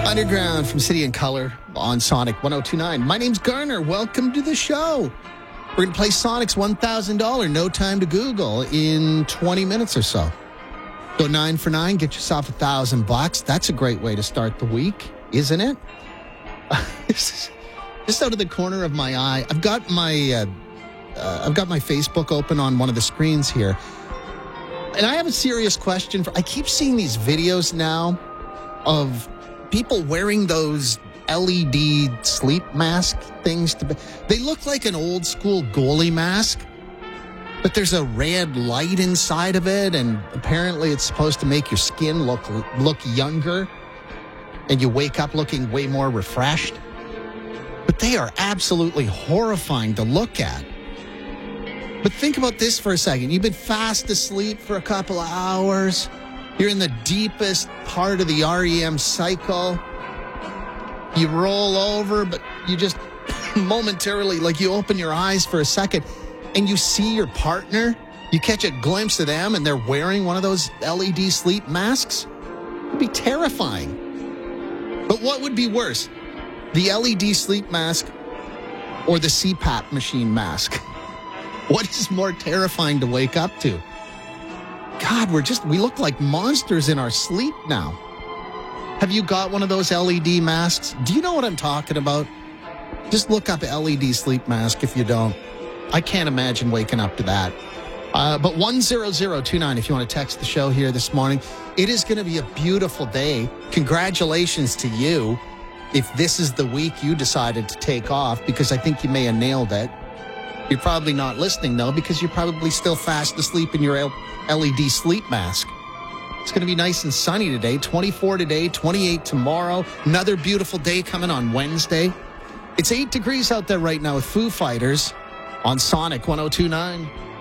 Underground from City and Color on Sonic 102.9. My name's Garner. Welcome to the show. We're going to play Sonic's $1,000 No Time to Google in 20 minutes or so. Go 9 for 9, get yourself $1,000. That's a great way to start the week, isn't it? Just out of the corner of my eye, I've got my Facebook open on one of the screens here. And I have a serious question. I keep seeing these videos now of people wearing those LED sleep mask things. They look like an old school goalie mask, but there's a red light inside of it, and apparently it's supposed to make your skin look younger, and you wake up looking way more refreshed. But they are absolutely horrifying to look at. But think about this for a second. You've been fast asleep for a couple of hours. You're in the deepest part of the REM cycle. You roll over, but you just momentarily, like you open your eyes for a second, and you see your partner. You catch a glimpse of them, and they're wearing one of those LED sleep masks. It would be terrifying. But what would be worse? The LED sleep mask or the CPAP machine mask? What is more terrifying to wake up to? God, we look like monsters in our sleep now. Have you got one of those LED masks? Do you know what I'm talking about? Just look up LED sleep mask if you don't. I can't imagine waking up to that. But 10029 if you want to text the show here this morning. It is going to be a beautiful day. Congratulations to you if this is the week you decided to take off, because I think you may have nailed it. You're probably not listening, though, because you're probably still fast asleep in your LED sleep mask. It's going to be nice and sunny today. 24 today, 28 tomorrow. Another beautiful day coming on Wednesday. It's 8 degrees out there right now with Foo Fighters on Sonic 102.9.